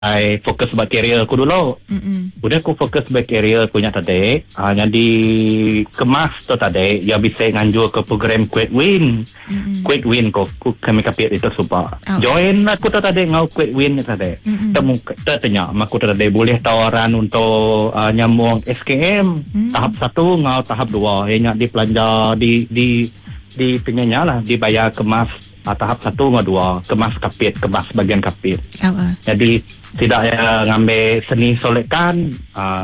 fokus buat career aku dulu. Udah aku fokus buat career aku nya tadi. Jadi kemas tu tadi, ya bisa nganjur ke program Quick Win. Quick Win ko kami kapit itu supa. Join aku tu tadi ngau Quick Win tadi. Temu tanya aku tadi boleh tawaran untuk nyambung SKM tahap 1 ngau tahap 2. Ianya dipelanja di penyanya lah dibayar kemas tahap 1 ngau 2 kemas kapit, kemas bagian kapit. Jadi tidak ngambil seni solekan.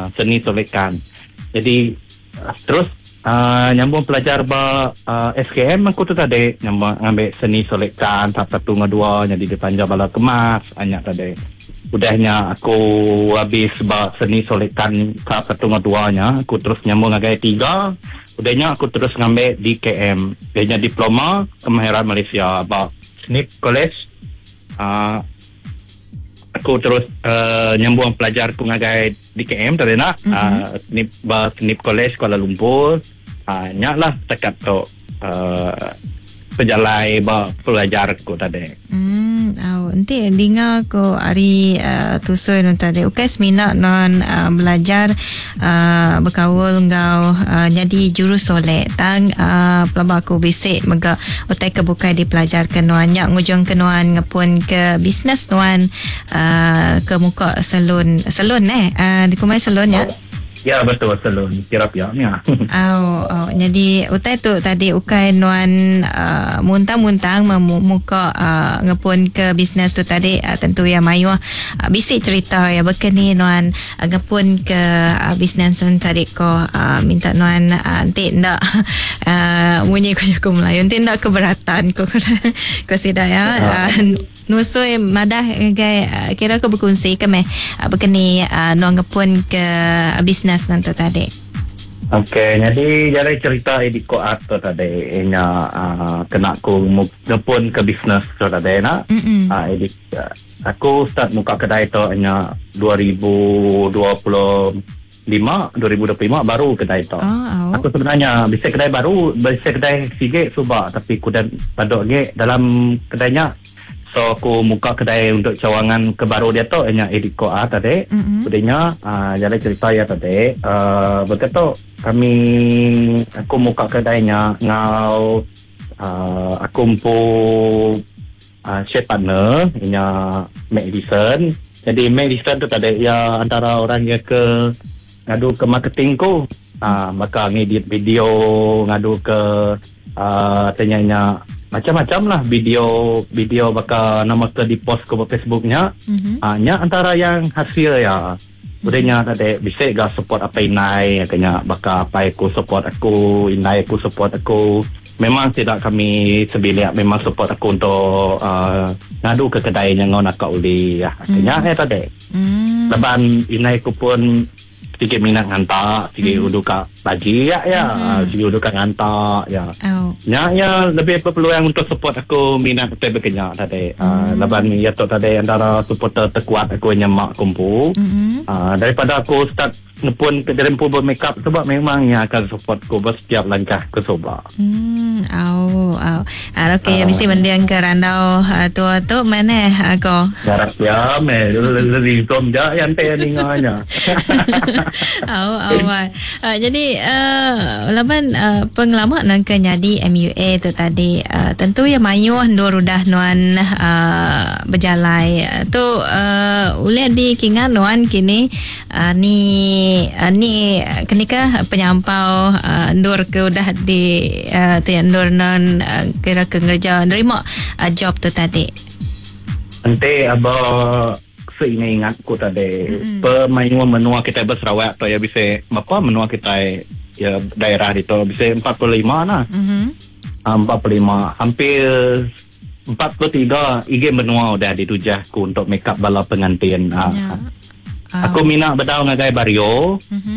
Jadi terus nyambung pelajar SKM aku tu tadi nyambung ngambil seni solekan tahap 1 ngau 2 jadi dipanjang bala kemas banyak tadi. Udahnya aku habis seni solekan tahap 1 ngau 2 nya aku terus nyambung ngagai 3. Udahnya aku terus ngambil di KM. Dia diploma kemahiran Malaysia SNIP College. Aku terus nyambung pelajar aku ngagai di KM tadi nak. SNIP College Kuala Lumpur. Nyak lah tekat tu pejalai pelajar aku tadi. Nanti dengar ko hari tusoy non tadi. Ukai semina non belajar berkawal ngau jadi juru solek tang pelaba aku bisik mega utai kebukai dipelajar kenuan nyak ngujung kenuan ngepun ke bisnes nuan ke muka salon di kumai salon ya. Ya betul salon kirap ya. Jadi utai tu tadi ukai nuan muntang-muntang memuka ngepun ke bisnes tu tadi tentu ya mayu bisik cerita ya berkeni nuan ngepun ke bisnes tu tadi ko minta nuan nanti ndak bunyi ko Melayu nanti ndak keberatan ko sidak ya. Nusoi madah kira ko berkongsi ke berkeni nuan ngepun ke bisnes nanti tadi. Okey, jadi cerita ediko art tadi nya kena aku ngepun ke bisnes tadi nak. Aku start muka kedai tu nya 2025 baru kedai tu. Aku sebenarnya bisa kedai baru, bisa kedai sikit subak tapi aku dan padok ge dalam kedainya. So aku muka kedai untuk cawangan ke baru dia tu hanya ediko tadi. Kemudiannya jadi cerita ya tadi betul aku muka kedainya ngau aku chef partner nya medicine. Jadi medicine tu tadi ya antara orang yang ngadu ke marketing ku maka ngedit video ngadu ke tanyanya macam-macam lah video bakal nama ke di post ke Facebooknya. Nya antara yang hasil ya udahnya tadi bisa gak support apa inai kanya bakal apa aku support aku inai aku support aku. Memang tidak kami sebilik memang support aku untuk ngadu ke kedainya ngau nak uli ya kanya tadi. Leban inai aku pun sedikit minat ngantak, sedikit uduka pagi sedikit uduka ngantak ya. Ya lebih berpeluang untuk support aku minat aku berkenyak tadi. Leban ya tu tadi antara supporter terkuat aku yang mak kumpu. Daripada aku start ngepun ke dalam pun makeup sebab memang yang akan support aku setiap langkah ke soba. Okey, mesti mendiang ke randau tu mana aku. Garap ya, lebih tom ja yang teh ninganya. Jadi laban pengalaman nang kenyadi MUA tu tadi tentu ya mayu ndor udah nuan berjalai tu uleh di kingan nuan kini ni kenika penyampau ndor ke udah di ndor non kira kerja nerima job tu tadi. Nanti abah seingatku tadi pemain menua kita Sarawak tu ya bisa apa menua kita ya daerah itu bisa 45 lah. 45 hampir 43 IG menua udah ditujahku untuk make up bala pengantin. Aku minat bedau ngagai Bario.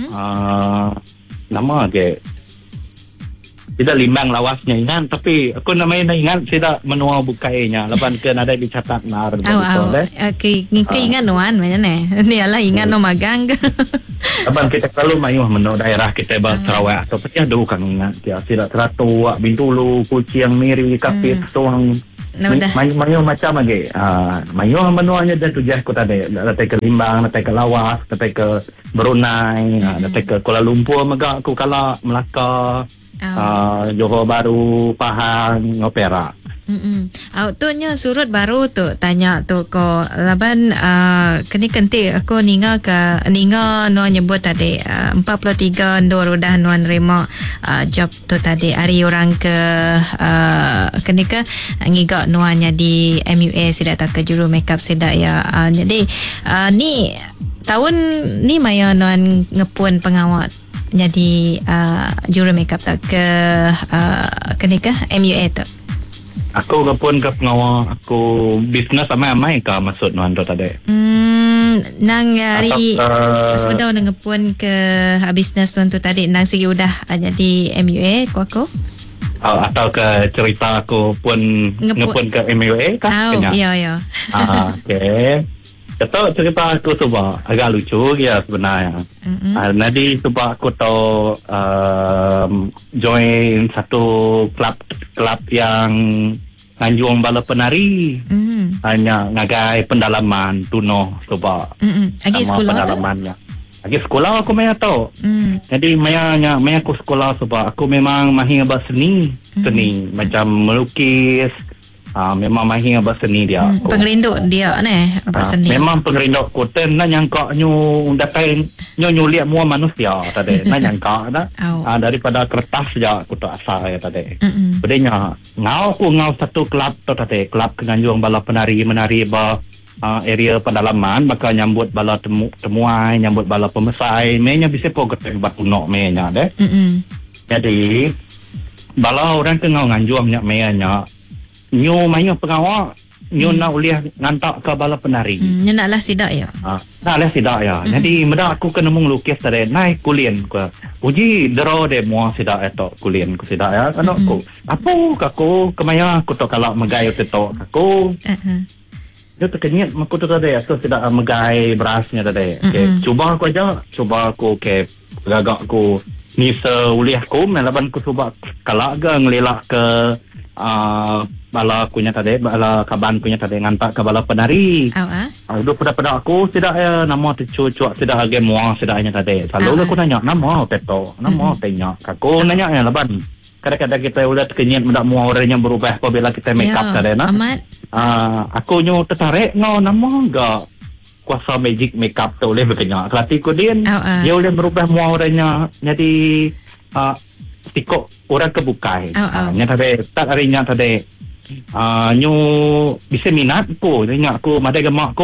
Nama ke tidak limbang lawasnya ingat tapi aku namanya ingat tidak menua bukainya lepas ke ada dicatat nar ingat nuan macam ni ala ingat no magang lepas kita kalau mayu menu daerah kita Sarawak atau pasti ada kan ingat dia tidak teratu Bintulu Kucing Miri Kapit Tuang Mayu macam lagi. Mayu menuanya dan tujuh aku tadi. Datang ke Limbang, datang ke Lawas, datang ke Brunei, datang ke Kuala Lumpur, megak aku kalau Melaka, Johor Bahru, Pahang, Perak. Tu nya surut baru tu tanya tu ko laban kini kenti aku ninga no nyebut tadi 43 ndor udah nuan nerima job tu tadi hari orang ke kini ke ngiga nuannya di MUA sidak tak ke juru makeup sidak ya jadi ni tahun ni maya nuan ngepun pengawat jadi juru makeup tak ke kini ke MUA tu. Aku pun ke pengawal aku bisnes amai-amai ke maksud nuan tu tadi. Nang hari sebentar nang pun ke bisnes tuan tu tadi nang segi udah jadi MUA aku. Atau ke cerita aku pun ngepun ke MUA kah? Ya. Okey. Betul cerita aku sebab agak lucu ya sebenarnya. Nanti sebab aku tahu join satu klub yang nganjung bala penari. Hanya ngagai pendalaman tuno sebab lagi sekolah pendalamannya. Lagi sekolah aku maya tahu. Jadi maya aku sekolah sebab aku memang mahir bahasa seni macam melukis. Memang mahir bahasa seni dia. Pengerinduk dia ni bahasa seni. Memang pengerinduk koten nak nyangka nyu datai nyu lihat mua manusia tadi. Nak nyangka dah. Daripada kertas saja aku tak asal ya tadi. Bedanya ngau satu kelab tu tadi, kelab Kenganjung bala penari menari ba area pendalaman bakal nyambut bala temuan, nyambut bala pemesai, menya bisa poget batuno menya deh. Jadi bala orang ke Nganjung nyak menya nyu mayu pengawal nyu nak uliah ngantak ke bala penari. Nyu naklah sidak ya. Naklah sidak ya. Jadi meda aku kena melukis tadi naik kulien ku. Uji dero de mua sidak eto kulien ku sidak ya kan aku. Apa aku kemaya aku tok kalau megai teto aku. Dia terkenyit aku tu tadi aku sidak megai berasnya tadi. Okey, cuba aku aja, cuba aku ke gagak aku ni seuliah ku melaban ku cuba kalau agak ngelilak ke bala punya tadi, bala kaban punya tadi ngantak ke bala penari. Dulu pada aku tidak nama cuak tidak agak muang tidaknya tadi. Selalu aku nanya nama teto, nama tanya. Aku nanya ya laban. Kadang-kadang kita udah kenyit mendak muang orangnya berubah apabila kita make up tadi nah. Aku nyu tertarik nama enggak kuasa magic make up tu boleh berkenyak. Kelatiku dia boleh berubah muang orangnya jadi tikok orang kebukai. Nya tadi tak harinya tadi nyu bisa minat ko nya aku madai ke mak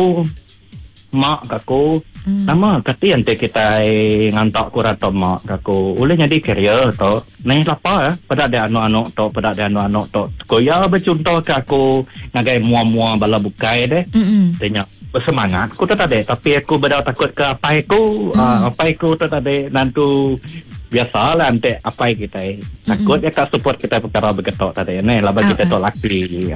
aku nama katian te kita ngantak ko rato mak aku boleh jadi career to nai lapa pada ada anak-anak to ko ya bercontoh ke aku ngagai mua bala bukai deh tanya bersemangat ko tadi tapi aku berdak takut ke apa aku tadi nantu biasalah ante apa kita takut ya tak support kita perkara begitu tadi ni lah bagi kita tolak diri.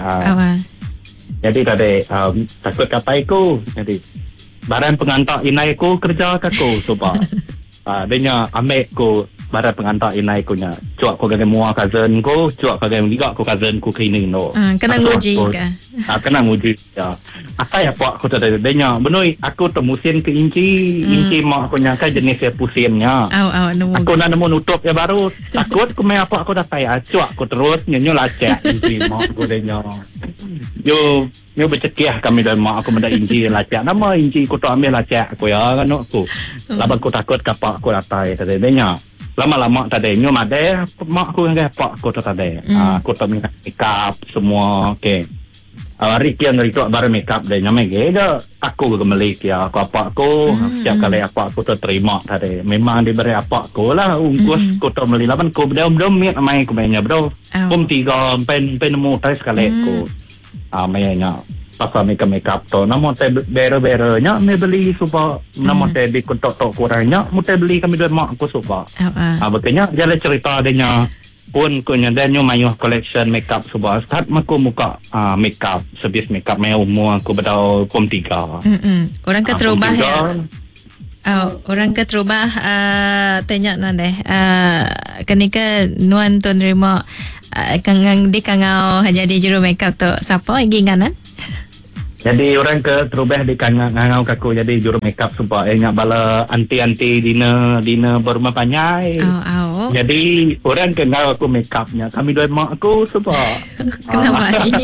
Jadi tadi takut apa aku jadi barang pengantar inai ko kerja aku sebab adanya ambil ko barang pengantar inai ko nya cuak ko gane mua cousin ko cuak ko gane liga ko cousin ko cleaning no kena nguji ka kena nguji ya apa ya pak ko tadi denya benoi aku temusin ke inci mak ko nya kan jenis pusinnya aku nak nemu nutup ya baru takut ko mai apa aku datai cuak ko terus nyo lacak inci mak ko denya yo bercekiah kami dan mak aku mendak inci lacak nama inci ko tu ambil lacak aku ya kan aku laban aku takut kapak aku datai tadi denya lama-lama tadi nyo madai mak aku dengan pak aku tadi aku tak minat makeup semua okey hari kian hari tu baru makeup dan nyamai geda aku gemelik ya aku apa aku setiap kali apa aku terima tadi memang diberi apa aku lah ungkus aku tak meli laban aku bedom miat mai aku mainnya bro pum 3 pen nemu tai sekali aku mainnya pasal makeup tu nama teh bere-berenya me beli supaya nama teh di kontok kurangnya mu teh beli kami dua mak aku supaya betulnya jalan cerita adanya pun kunya dan nyu mayuh collection makeup supaya start aku muka makeup servis makeup mai umur aku bedau pom 3 orang keterubah ya orang keterubah tanya nuan deh kenika nuan tu nerima kangang di kangau jadi juru makeup tu siapa lagi nganan? Jadi orang ke terubah di ngangau kaku jadi juru makeup sebab ingat bala anti-anti dina berumah panjai. Jadi orang ke ngau aku makeupnya. Kami dua mak aku sebab kenapa ini?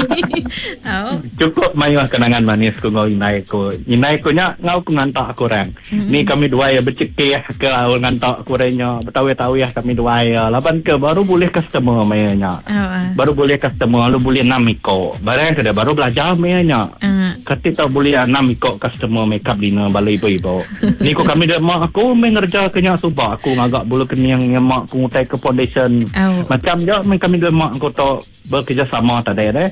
Cukup mayu kenangan manis ku ngau inai ku. Inai ku nya ngau ku ngantak aku orang. Ni kami dua ya bercekih ke ngantak aku orangnya. Betawi-tawi ya kami dua ya. Laban ke baru boleh customer mayanya. Baru boleh customer lu boleh namiko. Barang kada baru belajar mayanya. Kati tak boleh enam ikut customer makeup dina balai ibu-ibu. Ni ko kami dah mak aku mengerja kenya subak aku ngagak bulu kenyang yang mak aku ngutai ke foundation. Macam je kami dah mak aku tak bekerjasama tadi deh.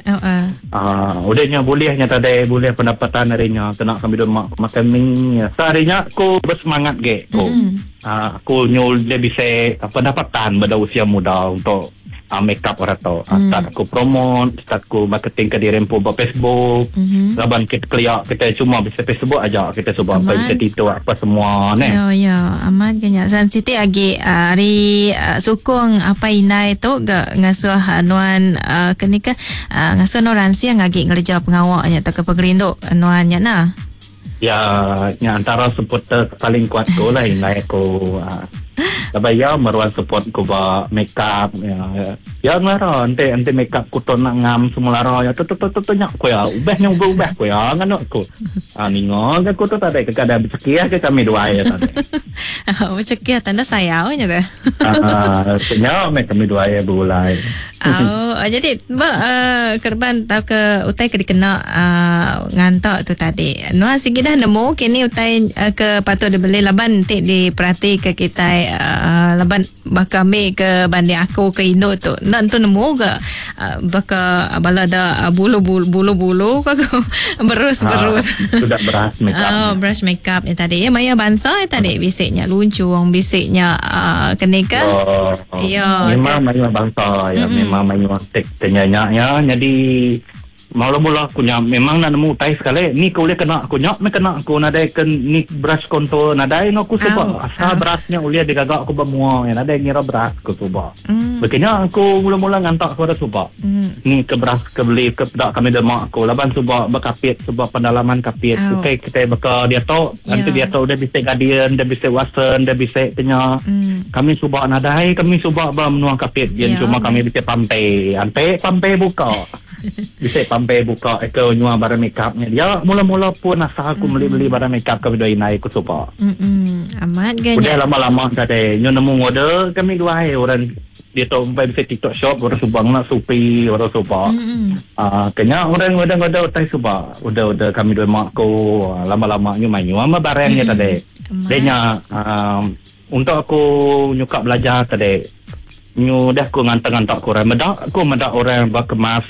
Udahnya bolehnya tadi boleh pendapatan harinya kena kami dah mak makan mie. Seharinya aku bersemangat ge aku. Aku nyul dia bisa pendapatan pada usia muda untuk makeup orang tu. Start aku promote, start aku marketing ke diri rempu buat Facebook. Laban kita keliak kita cuma bisa Facebook aja kita cuba apa bisa titu apa semua ni. Ya aman kenya san siti agi hari sukung apa inai tu gak ngasuh anuan kenika ngasuh noransi yang agi ngerja pengawaknya tak ke pengerinduk anuannya nah. Ya antara supporter paling kuat ko lah inai ko. Tapi ya meruan support ko ba makeup ya ngara ante makeup ko to nak ngam semula ra ya tu nyak ko ya ubah ko ya ngano ko ningo ko to tadi kada bercekia ke kami dua ya tadi bercekia tanda sayau nya dah senyap kami dua ya bulai. Jadi kerban tau ke utai ke dikena ngantok tu tadi nuan sigi dah nemu kini utai ke patut dibeli laban tik diperhati ke kita laban bakame ke banding aku ke Indo tu nan tu nemu ke baka bala ada bulu ke berus sudah beras makeup brush makeup ni tadi ya maya bansa tadi bisiknya luncung bisiknya kenika ya memang maya bangsa ya memang maya tek tanya ya jadi mula-mula aku nyak memang nak nemu tai sekali ni kau boleh kena aku nyak kena aku nadai kan ni brush contour nadai aku cuba asal brushnya ulia digagak aku bemua ya nadai ngira brush aku cuba begini aku mula-mula ngantak aku ada cuba ni ke brush ke beli ke dak kami demak aku laban cuba berkapit cuba pendalaman kapit okay kita baka dia tahu nanti dia tahu dia bisa guardian dia bisa western dia bisa tanya kami cuba nadai kami cuba menuang kapit dia cuma kami bisa pampai buka bisa pampai buka ke nyua barang makeupnya dia mula-mula pun asal aku beli barang makeup kami dua inai aku cuba amat ganya udah lama-lama tadi nyu nemu order kami dua orang dia tahu bisa TikTok shop orang subang nak supi orang supa kena orang utai suba udah kami dua mak aku lama-lama nyu main ama barangnya tadi dia untuk aku nyuka belajar tadi nyu dah aku ngantak orang medak orang berkemas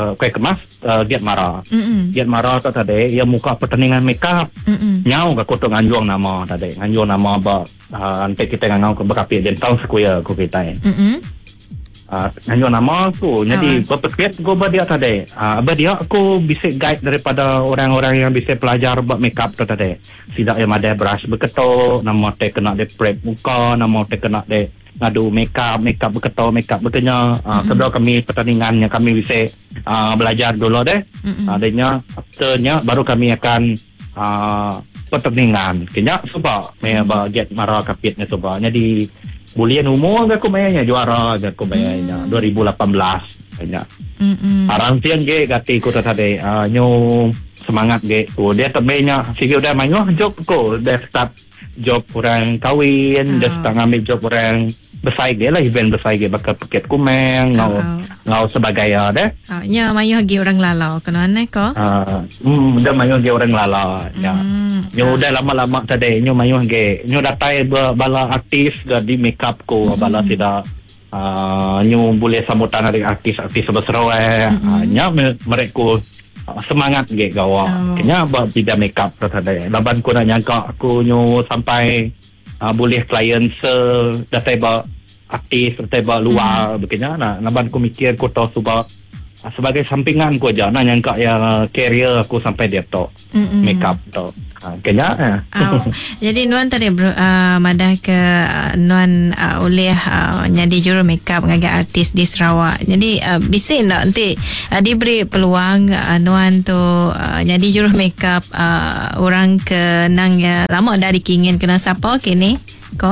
Giat Mara Giat Mara tu tadi ia muka pertandingan makeup nyau aku tu nganjuang nama tadi nganjuang nama nanti kita ngangau ke berkapi dan tahun sekuya aku kita nganjuang nama aku jadi berpikir aku dia tadi dia aku bisa guide daripada orang-orang yang bisa pelajar buat makeup tu tadi tidak yang ada brush berketok nama te kena de prep muka nama te kena de ngadu makeup berketok makeup berkenya sebelum kami pertandingannya kami bisa belajar dulu deh adanya afternya baru kami akan pertandingan kenya sebab bagian marah kapitnya sebab jadi bulian umur aku mainnya juara aku mainnya 2018 kenya arang tiang ge gati ku tadi nyu semangat ge dia tebenya sige udah main job ko dia start job orang kawin dia start ngambil job orang bersaing dia lah event bersaing dia bakal paket kumeng ngau sebagai deh nya mayu lagi orang lalau kenapa ko udah mayu lagi orang lalau ya nyu udah lama-lama tadi nyu mayu lagi nyu datai bala artis di makeup ko bala tidak nyu boleh sambutan hari artis sebesar nya mereka semangat ge gawa kenya tidak makeup tadi laban ko na nyangka aku nyu sampai boleh klien datai ba artis datai ba luar begini laban ko mikir ko to suba sebagai sampingan ko aja nak nyangka yang career aku sampai dia tok makeup tok. Kena. Jadi Nuan tadi madah ke Nuan oleh jadi juru makeup dengan artis di Sarawak. Jadi bisik nak nanti diberi peluang Nuan tu jadi juru makeup orang ke nang lama dah dikingin kena siapa kini ko?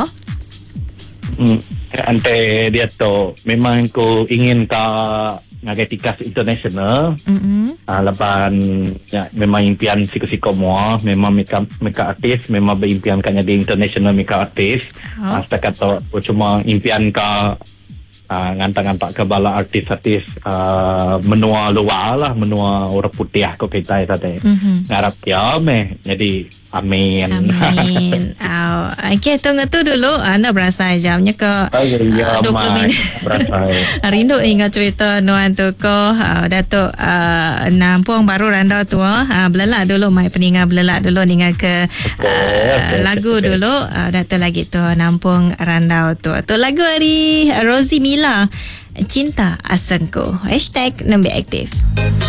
Ante dia tu memang ko ingin ka ngagai tikas international. Lepas ya, memang impian siko-siko mua, memang makeup artist, memang berimpian kan jadi international makeup artist. Setakat tu cuma impian ka ngantak-ngantak ke bala artis-artis menua luar lah, menua orang putih aku kita tadi. Ngarap ya jadi amin. Okay, tunggu tu dulu. Anda berasa jamnya ke 20 minit. Rindu ingat cerita Nuan tu ko Datuk Nampung baru randau tua. Belelak dulu mai peningat belelak dulu dengan ke lagu dulu. Datuk lagi tu Nampung randau tua. Tu lagu dari Rosie Mila, Cinta Asengku. #Nembe Aktif.